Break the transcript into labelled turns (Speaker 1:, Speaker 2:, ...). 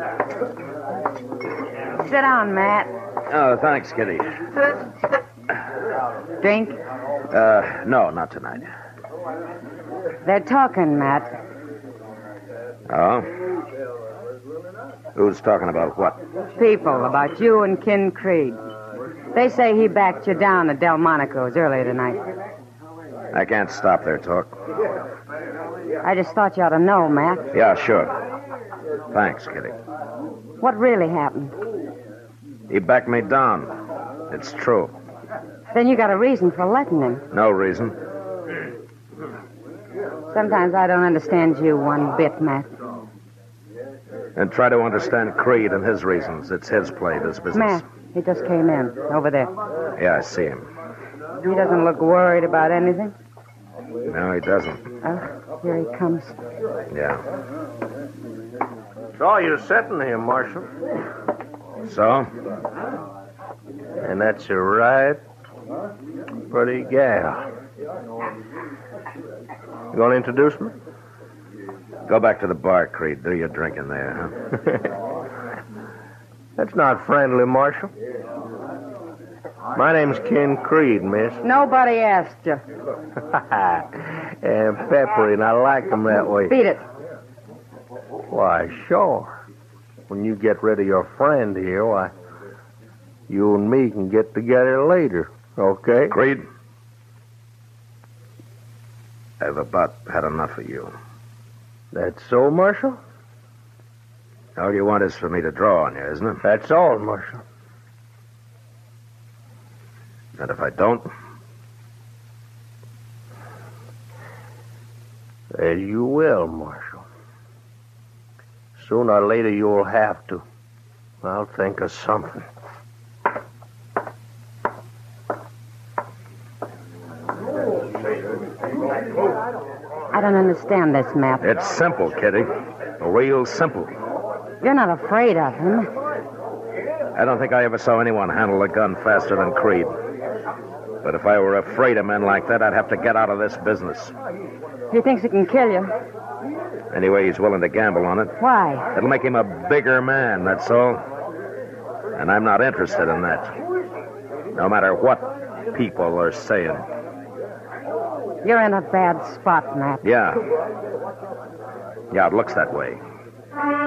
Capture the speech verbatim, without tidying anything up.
Speaker 1: Sit down, Matt.
Speaker 2: Oh, thanks, Kitty.
Speaker 1: Drink?
Speaker 2: Uh, no, not tonight.
Speaker 1: They're talking, Matt.
Speaker 2: Oh? Who's talking about what?
Speaker 1: People, about you and Ken Creed. They say he backed you down at Delmonico's earlier tonight.
Speaker 2: I can't stop their talk.
Speaker 1: I just thought you ought to know, Matt.
Speaker 2: Yeah, sure. Thanks, Kitty.
Speaker 1: What really happened?
Speaker 2: He backed me down. It's true.
Speaker 1: Then you got a reason for letting him.
Speaker 2: No reason.
Speaker 1: Sometimes I don't understand you one bit, Matt.
Speaker 2: And try to understand Creed and his reasons. It's his play, this business.
Speaker 1: Matt, he just came in, over there.
Speaker 2: Yeah, I see him.
Speaker 1: He doesn't look worried about anything.
Speaker 2: No, he doesn't.
Speaker 1: Oh, here he comes.
Speaker 2: Yeah.
Speaker 3: Saw you sitting here, Marshal.
Speaker 2: So?
Speaker 3: And that's a right pretty gal. You going to introduce me?
Speaker 2: Go back to the bar, Creed. Do your drinking there, huh?
Speaker 3: That's not friendly, Marshal. My name's Ken Creed, miss.
Speaker 1: Nobody asked you.
Speaker 3: And peppery, and I like 'em that way.
Speaker 1: Beat it.
Speaker 3: Why, sure. When you get rid of your friend here, why, you and me can get together later, okay?
Speaker 2: Creed, I've about had enough of you.
Speaker 3: That's so, Marshal?
Speaker 2: All you want is for me to draw on you, isn't it?
Speaker 3: That's all, Marshal.
Speaker 2: And if I don't?
Speaker 3: As you will, Marshal. Sooner or later you'll have to. I'll think of something.
Speaker 1: I don't understand this, Matt.
Speaker 2: It's simple, Kitty. Real simple.
Speaker 1: You're not afraid of him.
Speaker 2: I don't think I ever saw anyone handle a gun faster than Creed. But if I were afraid of men like that, I'd have to get out of this business.
Speaker 1: He thinks he can kill you.
Speaker 2: Anyway, he's willing to gamble on it.
Speaker 1: Why?
Speaker 2: It'll make him a bigger man, that's all. And I'm not interested in that. No matter what people are saying.
Speaker 1: You're in a bad spot, Matt.
Speaker 2: Yeah. Yeah, it looks that way.